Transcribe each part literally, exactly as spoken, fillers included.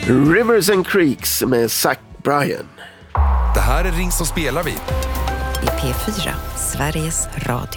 Rivers and Creeks med Zach Bryan. Det här är Ring som spelar vi. I P fyra, Sveriges Radio.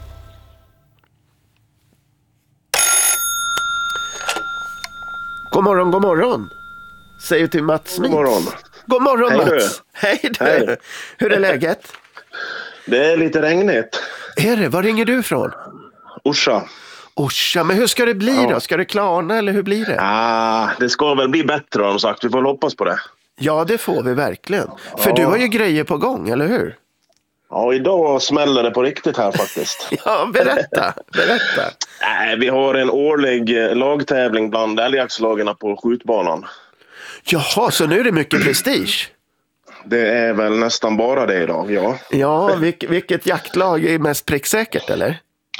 God morgon, god morgon. Säger till Mats Smith. God morgon. God morgon, Hej, Mats. du. Hej du. Hej. Hur är läget? Det är lite regnigt. Är det? Var ringer du ifrån? Orsa. Orsa, men hur ska det bli Ja. då? Ska det klarna eller hur blir det? Ah, det ska väl bli bättre har de sagt. Vi får hoppas på det. Ja, det får vi verkligen. För Ja. du har ju grejer på gång, eller hur? Ja, idag smäller det på riktigt här faktiskt. Ja, berätta. Berätta. Nej, vi har en årlig eh, lagtävling bland älgjaktslagen på skjutbanan. Jaha, så nu är det mycket prestige. Det är väl nästan bara det idag, ja. Ja, vilk, vilket jaktlag är mest pricksäkert, eller?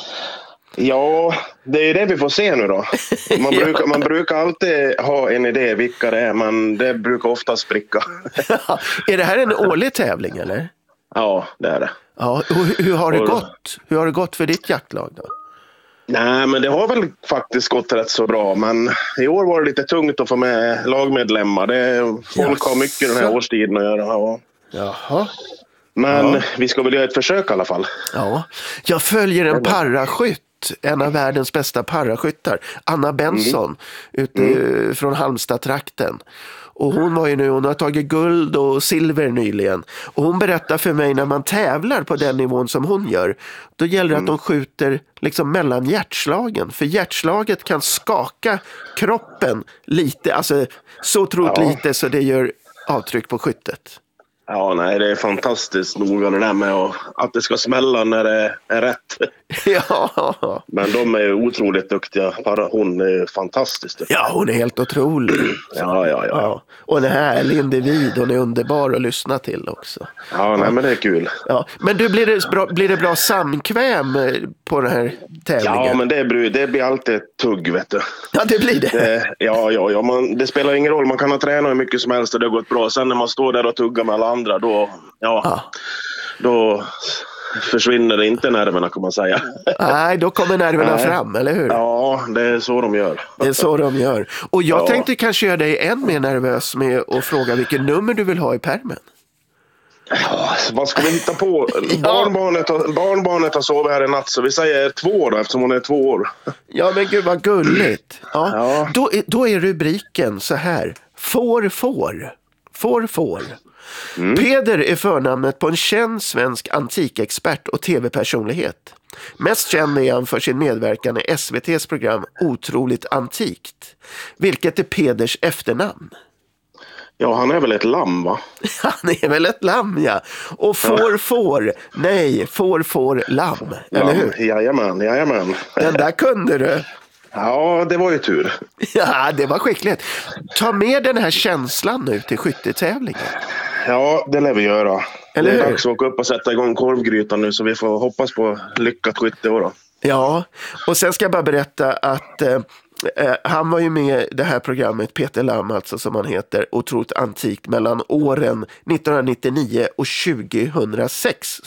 Ja, det är det vi får se nu då. Man, Ja. brukar, man brukar alltid ha en idé vilka det är, men det brukar ofta spricka. Är det här en årlig tävling, eller? Ja, det är det. Ja, och hur, hur har det Och- gått? Hur har det gått för ditt jaktlag då? Nej, men det har väl faktiskt gått rätt så bra. Men i år var det lite tungt att få med lagmedlemmar. Det, folk har mycket den här Jaså? årstiden att göra. Ja. Jaha. Men Ja. vi ska väl göra ett försök i alla fall. Ja, jag följer en parraskytt, en av världens bästa parraskyttar, Anna Benson, ute Mm. från Halmstad-trakten. Och hon var ju nu, hon har tagit guld och silver nyligen. Och hon berättar för mig, när man tävlar på den nivån som hon gör, då gäller det att de skjuter liksom mellan hjärtslagen. För hjärtslaget kan skaka kroppen lite, alltså så otroligt Ja. lite så det gör avtryck på skyttet. Ja, nej, det är fantastiskt noga det där med att, att det ska smälla när det är rätt. Ja, Men de är ju otroligt duktiga. Bara hon är fantastiskt duktig. ja, hon är helt otrolig. Ja, ja, ja. Ja, och en härlig individ, hon är underbar att lyssna till också. Ja, nej, men det är kul. Ja, men du, blir det bra, blir det bra samkväm eh, på den här tävlingen? Ja, men det blir, det blir alltid ett tugg, vet du. Ja, det blir det. Det, ja, ja, ja man, det spelar ingen roll. Man kan ha tränat hur mycket som helst och det har gått bra. Sen när man står där och tuggar med alla andra, då, ja, Ja. då försvinner det inte nerverna, kan man säga. Nej, då kommer nerverna Nej. fram, eller hur? Ja, det är så de gör. Det är så de gör. Och jag Ja. tänkte kanske göra dig än mer nervös med att fråga vilken nummer du vill ha i pärmen. Ja, vad ska vi hitta på? Barnbarnet, har, barnbarnet har sovit här i natt, så vi säger två då, eftersom hon är två år. Ja, men gud vad gulligt. Ja. Ja. Då, är, då är rubriken så här. Får, får. Får, får. Mm. Peder är förnamnet på en känd svensk antikexpert och tv-personlighet. Mest känd är han för sin medverkan i S V T:s program Otroligt antikt. Vilket är Peders efternamn? Ja, han är väl ett lamm, va? Han är väl ett lamm, ja. Och får, får. Nej, får, får, lamm. Eller hur? Jajamän, jajamän. Den där kunde du. Ja, det var ju tur. Ja, det var skickligt. Ta med den här känslan nu till skyttetävlingen. Ja, det lär vi göra. Eller det är hur? dags att åka upp och sätta igång korvgrytan nu, så vi får hoppas på lyckat skytte då. Ja, och sen ska jag bara berätta att eh, eh, han var ju med i det här programmet, Peter Lam alltså, som han heter, otroligt antikt, mellan åren nittonhundranittionio och tjugohundrasex.